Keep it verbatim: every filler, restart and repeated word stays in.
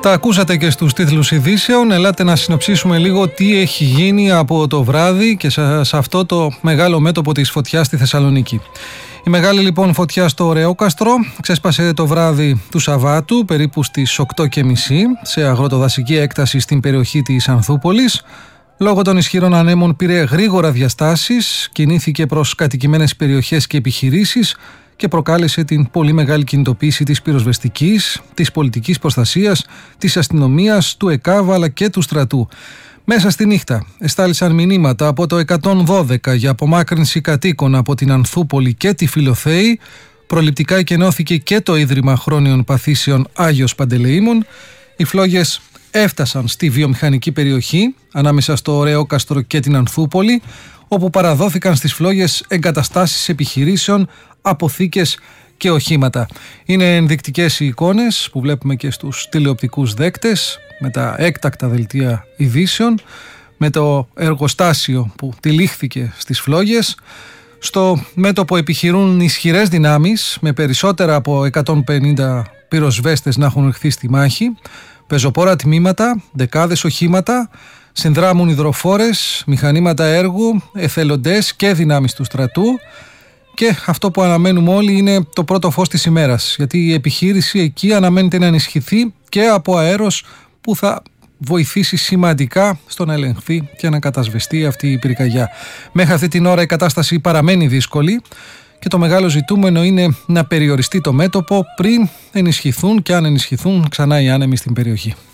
Τα ακούσατε και στους τίτλους ειδήσεων. Ελάτε να συνοψίσουμε λίγο τι έχει γίνει από το βράδυ και σε αυτό το μεγάλο μέτωπο της φωτιάς στη Θεσσαλονίκη. Η μεγάλη λοιπόν φωτιά στο Ρεόκαστρο ξέσπασε το βράδυ του Σαββάτου περίπου στις οκτώ και μισή σε αγροτοδασική έκταση στην περιοχή της Ανθούπολης. Λόγω των ισχυρών ανέμων πήρε γρήγορα διαστάσεις, κινήθηκε προς κατοικημένες περιοχές και επιχειρήσεις και προκάλεσε την πολύ μεγάλη κινητοποίηση της πυροσβεστικής, της πολιτικής προστασίας, της αστυνομίας, του ΕΚΑΒ αλλά και του στρατού. Μέσα στη νύχτα εστάλησαν μηνύματα από το εκατόν δώδεκα για απομάκρυνση κατοίκων από την Ανθούπολη και τη Φιλοθέη. Προληπτικά εκενώθηκε και το Ίδρυμα Χρόνιων Παθήσεων Άγιος Παντελεήμων. Οι φλόγες έφτασαν στη βιομηχανική περιοχή ανάμεσα στο Ρεόκαστρο και την Ανθούπολη, όπου παραδόθηκαν στις φλόγες εγκαταστάσεις επιχειρήσεων, αποθήκες και οχήματα. Είναι ενδεικτικές οι εικόνες που βλέπουμε και στους τηλεοπτικούς δέκτες με τα έκτακτα δελτία ειδήσεων, με το εργοστάσιο που τυλίχθηκε στις φλόγες. Στο μέτωπο επιχειρούν ισχυρές δυνάμεις με περισσότερα από εκατόν πενήντα πυροσβέστες να έχουν ρηχθεί στη μάχη, πεζοπόρα τμήματα, δεκάδες οχήματα, συνδράμουν υδροφόρες, μηχανήματα έργου, εθελοντές και δυνάμεις του στρατού. Και αυτό που αναμένουμε όλοι είναι το πρώτο φως της ημέρας, γιατί η επιχείρηση εκεί αναμένεται να ενισχυθεί και από αέρος που θα βοηθήσει σημαντικά στο να ελεγχθεί και να κατασβεστεί αυτή η πυρκαγιά. Μέχρι αυτή την ώρα η κατάσταση παραμένει δύσκολη και το μεγάλο ζητούμενο είναι να περιοριστεί το μέτωπο πριν ενισχυθούν και αν ενισχυθούν ξανά οι άνεμοι στην περιοχή.